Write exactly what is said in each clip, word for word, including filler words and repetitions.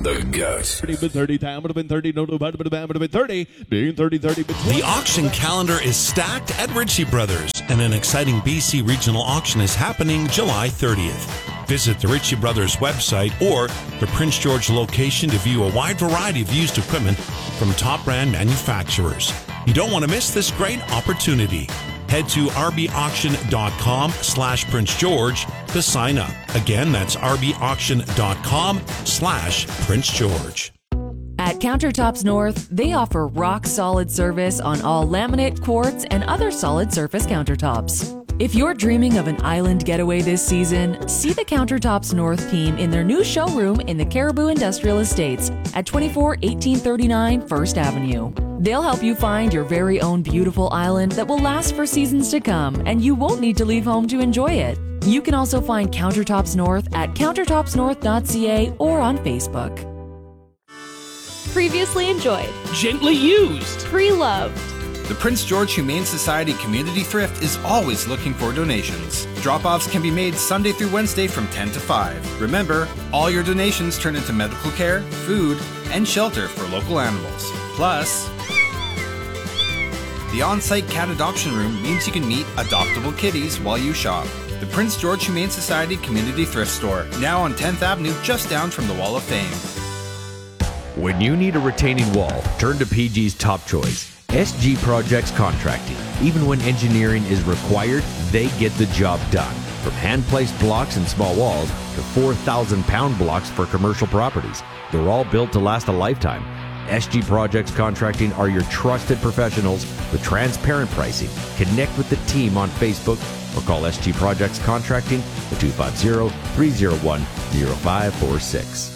The GOAT. thirty, time would have been thirty, no, no, would have been thirty, being thirty, thirty. The auction calendar is stacked at Ritchie Brothers, and an exciting B C regional auction is happening July thirtieth. Visit the Ritchie Brothers website or the Prince George location to view a wide variety of used equipment from top brand manufacturers. You don't want to miss this great opportunity. Head to rbauction.com slash Prince George to sign up. Again, that's rbauction.com slash Prince George. At Countertops North, they offer rock-solid service on all laminate, quartz, and other solid surface countertops. If you're dreaming of an island getaway this season, see the Countertops North team in their new showroom in the Caribou Industrial Estates at twenty-four eighteen thirty-nine First Avenue. They'll help you find your very own beautiful island that will last for seasons to come, and you won't need to leave home to enjoy it. You can also find Countertops North at countertops north dot c a or on Facebook. Previously enjoyed. Gently used. Pre-loved. The Prince George Humane Society Community Thrift is always looking for donations. Drop-offs can be made Sunday through Wednesday from ten to five. Remember, all your donations turn into medical care, food, and shelter for local animals. Plus, the on-site cat adoption room means you can meet adoptable kitties while you shop. The Prince George Humane Society Community Thrift Store, now on tenth Avenue, just down from the Wall of Fame. When you need a retaining wall, turn to P G's top choice. S G Projects Contracting. Even when engineering is required, they get the job done. From hand-placed blocks and small walls to four thousand pound blocks for commercial properties. They're all built to last a lifetime. S G Projects Contracting are your trusted professionals with transparent pricing. Connect with the team on Facebook or call S G Projects Contracting at two five zero, three zero one, zero five four six.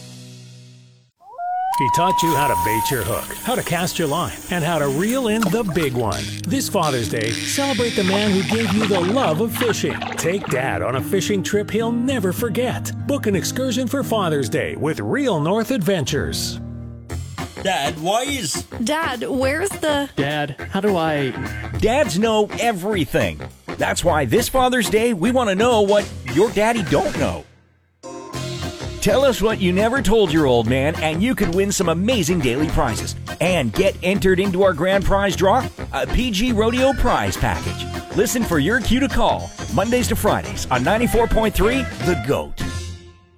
He taught you how to bait your hook, how to cast your line, and how to reel in the big one. This Father's Day, celebrate the man who gave you the love of fishing. Take Dad on a fishing trip he'll never forget. Book an excursion for Father's Day with Real North Adventures. Dad, why is... Dad, where's the... Dad, how do I... Dads know everything. That's why this Father's Day, we want to know what your daddy don't know. Tell us what you never told your old man, and you could win some amazing daily prizes. And get entered into our grand prize draw, a P G Rodeo prize package. Listen for your cue to call, Mondays to Fridays on ninety-four point three The GOAT.